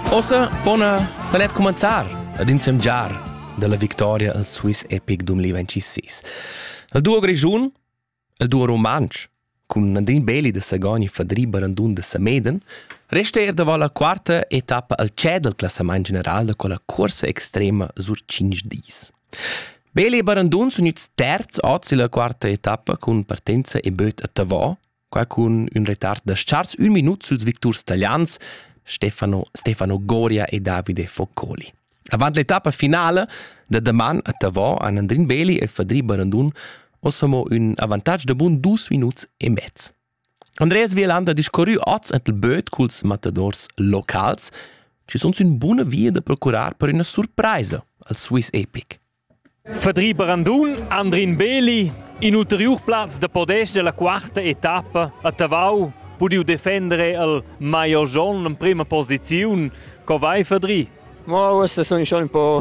Ossa, bona planet cominciar ad insemgiar della victoria al Swiss Epic 2026. Il duo grigiun, il duo romansch, con Andrin Beli de Sagogni Fadri Barandun de Sameden, resta davant la quarta etapa al c'è del classament general de quella corsa extrema sur 5 dis. Beli e Barandun sono iniz terz oz la quarta etapa con partenza e böt a Tavò, qua con un retard de schars 1 minut suls victors talians Stefano Goria e Davide Foccoli. Avant l'etapa finale de deman a Tavò an Andrin Beli e Fadri Barandun ossamo un avantage de bun 2 minuts e mezz. Andreas Violanda discorru oz ant il böt culs matadors locals, ci sunt un buna via de procurar per una surpresa al Swiss Epic. Fadri Barandun, Andrin Beli, in ulterior plaz de podest della quarta etapa a Tavau, pudiu defendere il Major John in prima posizione. Co vai, Fadri? Questa sono schon un po'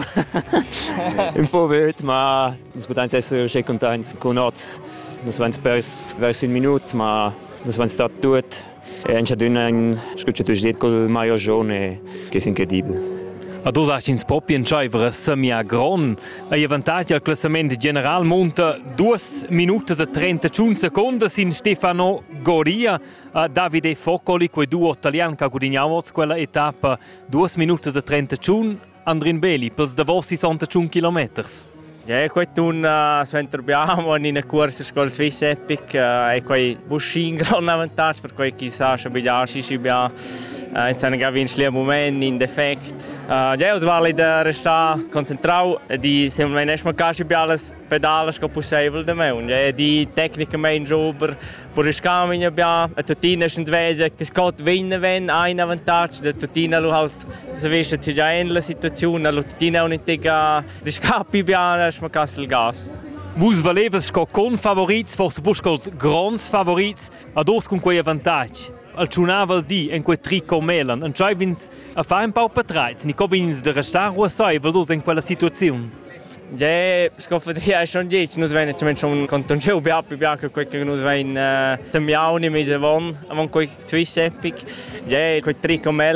wütend, ma es potrebbe essere sehr contenti con uns. Das wenn es verso 1 minut, ma das wenn es dort tut. C'è un scucciato col Major John che è incredibile. A dos hast proprio entscheidere Samia Gron. A vantaggio al classamento general monta 2 minuti e 31 secondi in Stefano Goria. Davide Foccoli, quei duo italiani che guadagnavano quella etapa 2 minuti e 31. Andrin Beli, per davos 61 km. Questo è un sventurbiamo in una corsa con il Swiss Epic e quei busci in gran vantaggio per quei che sa che abbiamo jetzt haben wir einen schlimmen Moment in defekt. Ja, weil da resta concentrau di se mein erstmal cache bialas pedales co possible da me und die Techniker mein jober por scamina bia a tutina sind wese che scott winnen wenn ein avantage da tutina lo halt se wisst ci già in la situazione lo tutina un intega di scapi bia erstmal castel gas. Vus valevas con favorits forse buscals grands favorits ad os con quei avantage. Al ciunavel di en quei trico melan, en cioè vins a fa un po' patraiz, ni co vins de restar o sai, velos in quella situazione. Ja, scoffadria schon jetzt, nur wenn ich schon kontoncheu bia che nur wenn tamiauni mese von, quei Swiss Epic. Ja, quei trico